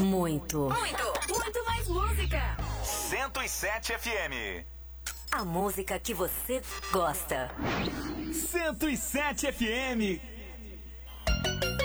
Muito mais música. 107 FM. A música que você gosta. 107 FM.